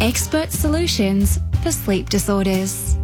expert solutions for sleep disorders.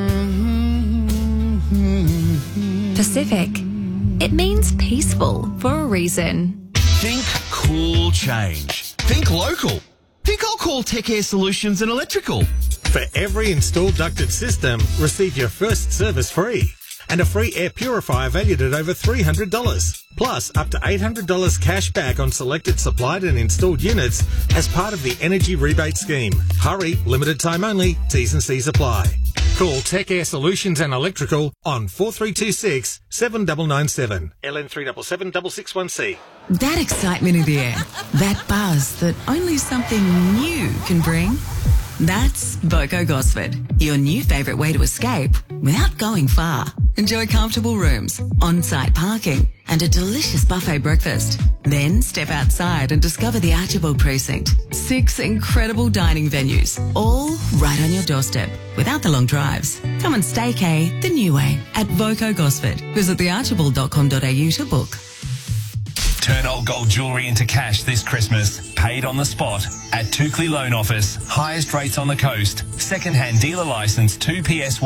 Pacific. It means peaceful for a reason. Think cool change. Think local. Think I'll call Tech Air Solutions and Electrical. For every installed ducted system, receive your first service free and a free air purifier valued at over $300. Plus, up to $800 cash back on selected supplied and installed units as part of the Energy Rebate Scheme. Hurry, limited time only, T's and C's apply. Call Tech Air Solutions and Electrical on 4326 7997 LN377 661C. That excitement in the air, that buzz that only something new can bring. That's Voco Gosford, your new favourite way to escape without going far. Enjoy comfortable rooms, on-site parking and a delicious buffet breakfast. Then step outside and discover the Archibald Precinct. 6 incredible dining venues, all right on your doorstep without the long drives. Come and staycay the new way at Voco Gosford. Visit thearchibald.com.au to book. Turn old gold jewellery into cash this Christmas. Paid on the spot at Tukley Loan Office. Highest rates on the coast. Second-hand dealer licence 2PS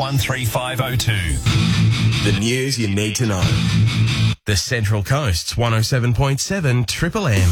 13502. The news you need to know. The Central Coast's 107.7 Triple M.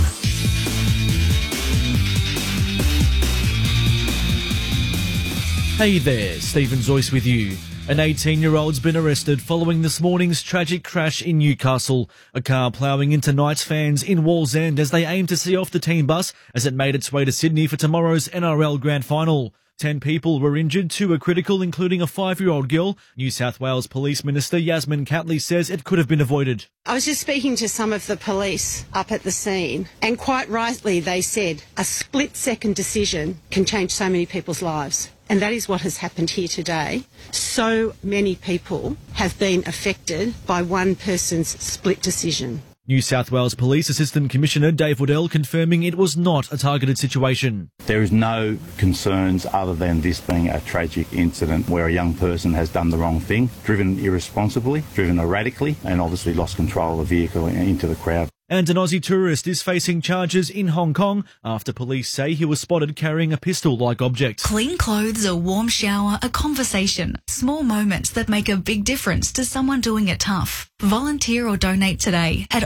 Hey there, Stephen Zoyce with you. An 18-year-old's been arrested following this morning's tragic crash in Newcastle. A car ploughing into Knights fans in Wallsend as they aim to see off the team bus as it made its way to Sydney for tomorrow's NRL Grand Final. 10 people were injured, 2 were critical, including a 5-year-old girl. New South Wales Police Minister Yasmin Catley says it could have been avoided. I was just speaking to some of the police up at the scene, and quite rightly they said a split-second decision can change so many people's lives. And that is what has happened here today. So many people have been affected by one person's split decision. New South Wales Police Assistant Commissioner Dave Waddell confirming it was not a targeted situation. There is no concerns other than this being a tragic incident where a young person has done the wrong thing, driven irresponsibly, driven erratically, and obviously lost control of the vehicle into the crowd. And an Aussie tourist is facing charges in Hong Kong after police say he was spotted carrying a pistol-like object. Clean clothes, a warm shower, a conversation. Small moments that make a big difference to someone doing it tough. Volunteer or donate today at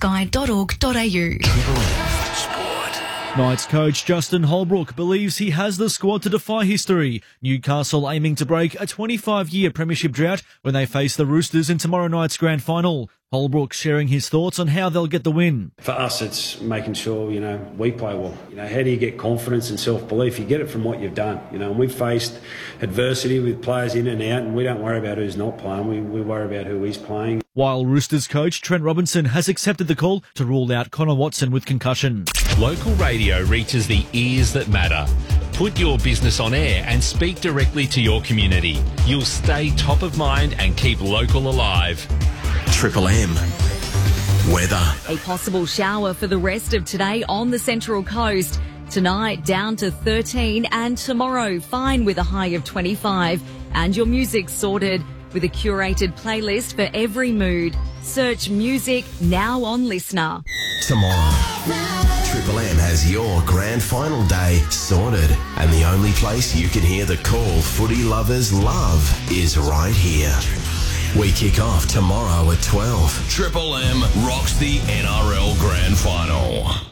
orangesky.org.au. Knights coach Justin Holbrook believes he has the squad to defy history. Newcastle aiming to break a 25-year premiership drought when they face the Roosters in tomorrow night's grand final. Holbrook sharing his thoughts on how they'll get the win. For us, it's making sure, we play well. How do you get confidence and self-belief? You get it from what you've done. And we've faced adversity with players in and out, and we don't worry about who's not playing. We worry about who is playing. While Roosters coach Trent Robinson has accepted the call to rule out Connor Watson with concussion. Local radio reaches the ears that matter. Put your business on air and speak directly to your community. You'll stay top of mind and keep local alive. Triple M. Weather. A possible shower for the rest of today on the Central Coast. Tonight down to 13 and tomorrow fine with a high of 25. And your music sorted with a curated playlist for every mood. Search music now on Listener. Tomorrow, Triple M has your grand final day sorted. And the only place you can hear the call footy lovers love is right here. We kick off tomorrow at 12. Triple M rocks the NRL Grand Final.